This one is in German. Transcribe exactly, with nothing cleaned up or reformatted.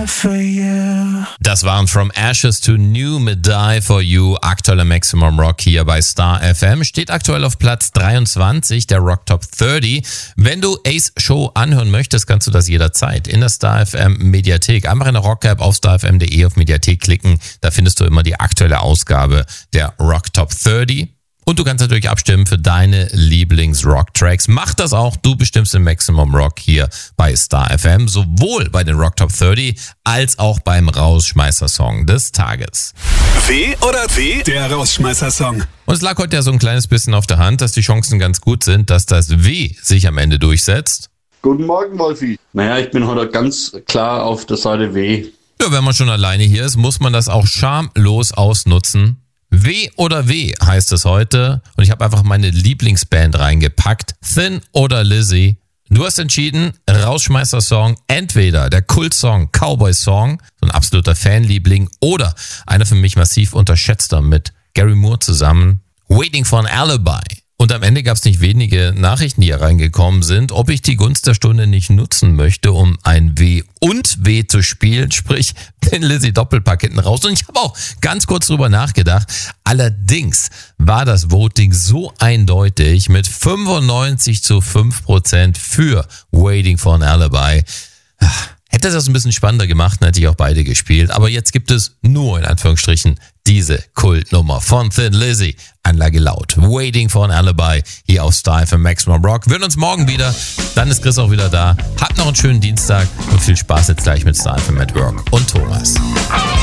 for you. Das waren From Ashes to New mit Die for You, aktueller Maximum Rock hier bei Star F M. Steht aktuell auf Platz dreiundzwanzig der Rock Top dreißig. Wenn du Ace Show anhören möchtest, kannst du das jederzeit in der Star F M Mediathek. Einfach in der Rock-App auf starfm punkt de auf Mediathek klicken. Da findest du immer die aktuelle Ausgabe der Rock Top dreißig. Und du kannst natürlich abstimmen für deine Lieblings-Rock-Tracks. Mach das auch, du bestimmst den Maximum Rock hier bei Star F M, sowohl bei den Rock Top dreißig als auch beim Rausschmeißer-Song des Tages. W oder W? Der Rausschmeißer-Song. Und es lag heute ja so ein kleines bisschen auf der Hand, dass die Chancen ganz gut sind, dass das W sich am Ende durchsetzt. Guten Morgen, Wolfi. Naja, ich bin heute ganz klar auf der Seite W. Ja, wenn man schon alleine hier ist, muss man das auch schamlos ausnutzen. W oder W heißt es heute und ich habe einfach meine Lieblingsband reingepackt, Thin oder Lizzy. Du hast entschieden, Rausschmeißer-Song, entweder der Kultsong Cowboy-Song, so ein absoluter Fanliebling, oder einer für mich massiv unterschätzter mit Gary Moore zusammen, Waiting for an Alibi. Und am Ende gab es nicht wenige Nachrichten, die hier reingekommen sind, ob ich die Gunst der Stunde nicht nutzen möchte, um ein W und W zu spielen, sprich den Lizzy Doppelpack hinten raus. Und ich habe auch ganz kurz drüber nachgedacht. Allerdings war das Voting so eindeutig mit fünfundneunzig zu fünf Prozent für Waiting for an Alibi. Hätte das ein bisschen spannender gemacht, dann hätte ich auch beide gespielt. Aber jetzt gibt es nur in Anführungsstrichen diese Kultnummer von Thin Lizzy. Anlage laut. Waiting for an Alibi hier auf Star F M Maximum Rock. Wir hören uns morgen wieder. Dann ist Chris auch wieder da. Habt noch einen schönen Dienstag und viel Spaß jetzt gleich mit Star F M Network und Thomas.